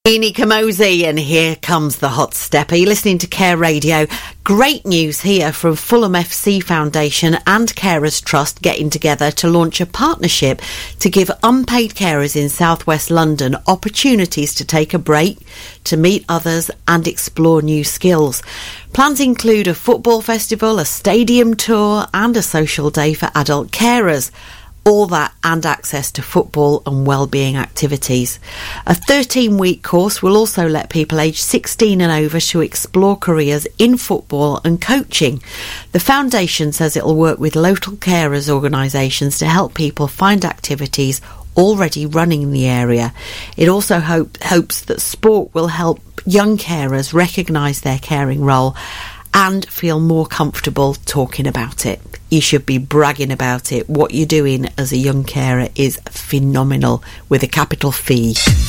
Eni Kamosi, and here comes the hot stepper. You're listening to Care Radio. Great news here from Fulham FC Foundation and Carers Trust getting together to launch a partnership to give unpaid carers in southwest London opportunities to take a break, to meet others and explore new skills. Plans include a football festival, a stadium tour and a social day for adult carers. All that and access to football and wellbeing activities. A 13-week course will also let people aged 16 and over to explore careers in football and coaching. The foundation says it will work with local carers organisations to help people find activities already running in the area. It also hopes that sport will help young carers recognise their caring role and feel more comfortable talking about it. You should be bragging about it. What you're doing as a young carer is phenomenal, with a capital fee.